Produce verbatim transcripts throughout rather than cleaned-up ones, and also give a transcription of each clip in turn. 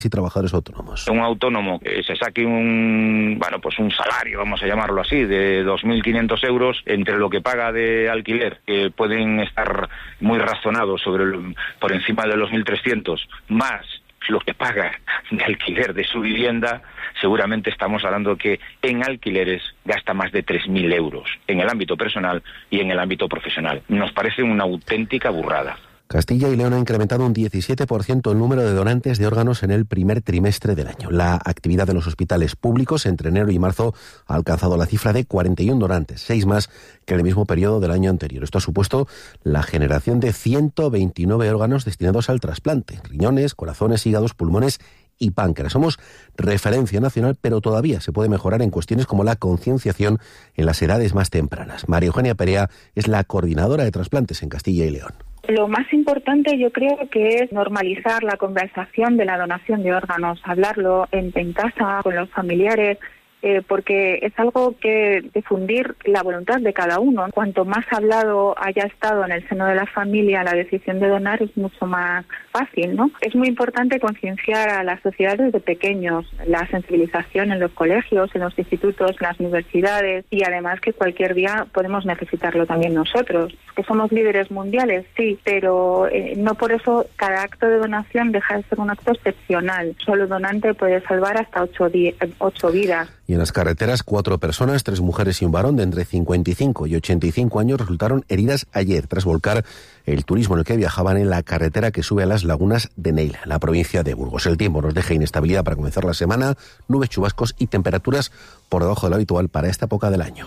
y trabajadores autónomos. Un autónomo que se saque un, bueno, pues un salario, vamos a llamarlo así, de dos mil quinientos euros, entre lo que paga de alquiler, que pueden estar muy razonados sobre el, por encima de los mil trescientos, más lo que paga de alquiler de su vivienda, seguramente estamos hablando que en alquileres gasta más de tres mil euros en el ámbito personal y en el ámbito profesional. Nos parece una auténtica burrada. Castilla y León ha incrementado un diecisiete por ciento el número de donantes de órganos en el primer trimestre del año. La actividad de los hospitales públicos entre enero y marzo ha alcanzado la cifra de cuarenta y uno donantes, seis más que en el mismo periodo del año anterior. Esto ha supuesto la generación de ciento veintinueve órganos destinados al trasplante: riñones, corazones, hígados, pulmones y páncreas. Somos referencia nacional, pero todavía se puede mejorar en cuestiones como la concienciación en las edades más tempranas. María Eugenia Perea es la coordinadora de trasplantes en Castilla y León. Lo más importante yo creo que es normalizar la conversación de la donación de órganos, hablarlo en, en casa, con los familiares, eh, porque es algo que difundir la voluntad de cada uno. Cuanto más hablado haya estado en el seno de la familia la decisión de donar, es mucho más fácil, ¿no? Es muy importante concienciar a la sociedad desde pequeños, la sensibilización en los colegios, en los institutos, en las universidades, y además que cualquier día podemos necesitarlo también nosotros. Que somos líderes mundiales, sí, pero eh, no por eso cada acto de donación deja de ser un acto excepcional. Solo donante puede salvar hasta ocho, di- ocho vidas. Y en las carreteras, cuatro personas, tres mujeres y un varón de entre cincuenta y cinco y ochenta y cinco años resultaron heridas ayer tras volcar el turismo en el que viajaban en la carretera que sube a las lagunas de Neila, en la provincia de Burgos. El tiempo nos deja inestabilidad para comenzar la semana, nubes, chubascos y temperaturas por debajo de lo habitual para esta época del año.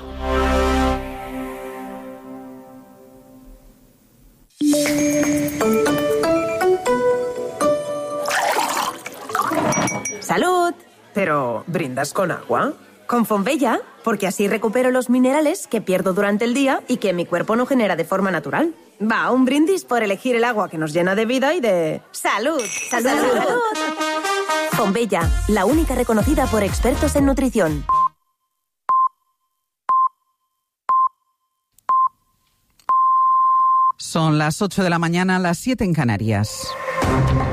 ¡Salud! Pero, ¿brindas con agua? Con Fonbella, porque así recupero los minerales que pierdo durante el día y que mi cuerpo no genera de forma natural. Va, un brindis por elegir el agua que nos llena de vida y de... ¡Salud! ¡Salud! ¡Salud! ¡Salud! Fonbella, la única reconocida por expertos en nutrición. Son las ocho de la mañana, las siete en Canarias.